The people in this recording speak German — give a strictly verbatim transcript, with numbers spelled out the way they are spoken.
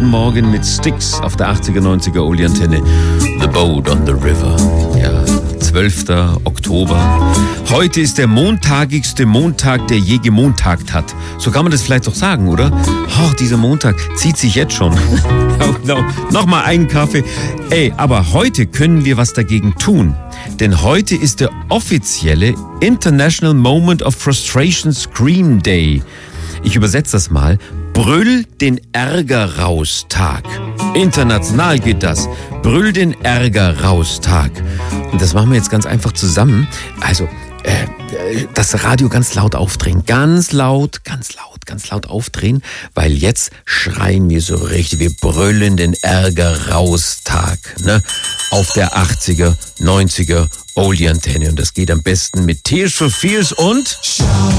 guten Morgen mit Styx auf der achtziger, neunziger Oldie-Antenne. The Boat on the River. Ja, zwölfter Oktober. Heute ist der montagigste Montag, der je gemontagt hat. So kann man das vielleicht doch sagen, oder? Oh, dieser Montag zieht sich jetzt schon. no, Nochmal einen Kaffee. Ey, aber heute können wir was dagegen tun. Denn heute ist der offizielle International Moment of Frustration Scream Day. Ich übersetze das mal. Brüll den Ärger raus Tag. International geht das. Brüll den Ärger raus Tag. Und das machen wir jetzt ganz einfach zusammen. Also, äh, das Radio ganz laut aufdrehen. Ganz laut, ganz laut, ganz laut aufdrehen. Weil jetzt schreien wir so richtig. Wir brüllen den Ärger raus Tag. Ne? Auf der achtziger, neunziger Oldie-Antenne. Und das geht am besten mit Tears for Fears und...